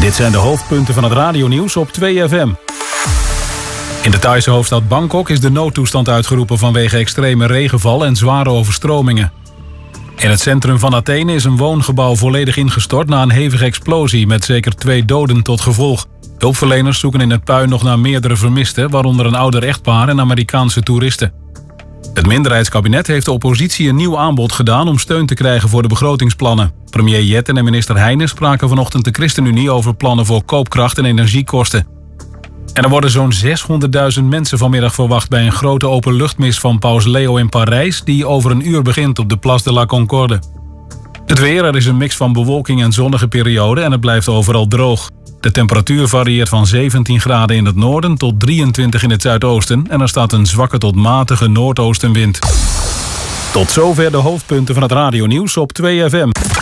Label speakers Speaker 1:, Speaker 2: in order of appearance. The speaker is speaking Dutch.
Speaker 1: Dit zijn de hoofdpunten van het radionieuws op 2FM. In de Thaise hoofdstad Bangkok is de noodtoestand uitgeroepen vanwege extreme regenval en zware overstromingen. In het centrum van Athene is een woongebouw volledig ingestort na een hevige explosie met zeker 2 doden tot gevolg. Hulpverleners zoeken in het puin nog naar meerdere vermisten, waaronder een ouder echtpaar en Amerikaanse toeristen. Het minderheidskabinet heeft de oppositie een nieuw aanbod gedaan om steun te krijgen voor de begrotingsplannen. Premier Jetten en minister Heijnen spraken vanochtend de ChristenUnie over plannen voor koopkracht en energiekosten. En er worden zo'n 600.000 mensen vanmiddag verwacht bij een grote openluchtmis van Paus Leo in Parijs, die over een uur begint op de Place de la Concorde. Het weer, er is een mix van bewolking en zonnige perioden en het blijft overal droog. De temperatuur varieert van 17 graden in het noorden tot 23 in het zuidoosten en er staat een zwakke tot matige noordoostenwind. Tot zover de hoofdpunten van het radionieuws op 2FM.